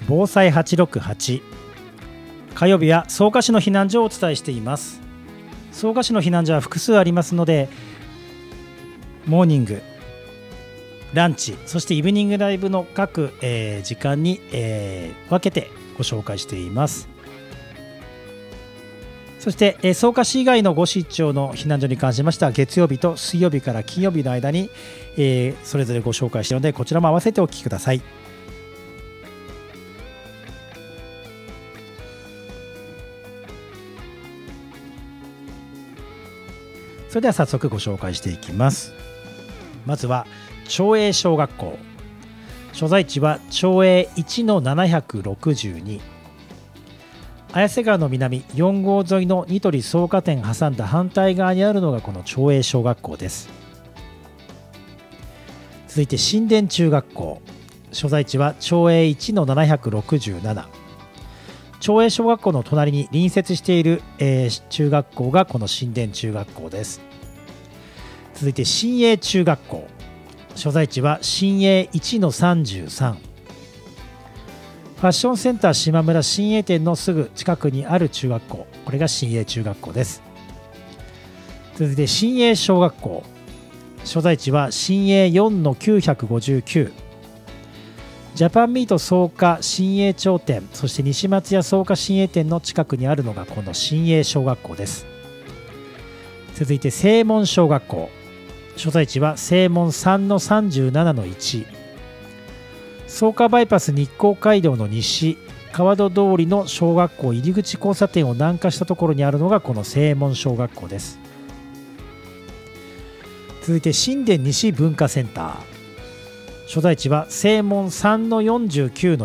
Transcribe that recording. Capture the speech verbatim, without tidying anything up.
防災はちろくはち、火曜日は草加市の避難所をお伝えしています。草加市の避難所は複数ありますので、モーニング、ランチ、そしてイブニングライブの各、えー、時間に、えー、分けてご紹介しています。そして、えー、草加市以外のご市町の避難所に関しましては、月曜日と水曜日から金曜日の間に、えー、それぞれご紹介しているので、こちらも合わせてお聞きください。それでは早速ご紹介していきます。まずは町営小学校、所在地は町営 いちのななひゃくろくじゅうに、綾瀬川の南よん号沿いのニトリ草加店挟んだ反対側にあるのがこの町営小学校です。続いて新田中学校、所在地は町営 いちのななひゃくろくじゅうなな、町営小学校の隣に隣接している、えー、中学校がこの新田中学校です。続いて新栄中学校、所在地は新栄 いちのさんじゅうさん、ファッションセンター島村新栄店のすぐ近くにある中学校、これが新栄中学校です。続いて新栄小学校、所在地は新栄 よんのきゅうひゃくごじゅうきゅう、ジャパンミート草加新栄町店、そして西松屋草加新栄店の近くにあるのがこの新栄小学校です。続いて正門小学校、所在地は正門 さんのさんじゅうななのいち、草加バイパス日光街道の西川戸通りの小学校入り口交差点を南下したところにあるのがこの正門小学校です。続いて新田西文化センター、所在地は正門 さんのよんじゅうきゅうの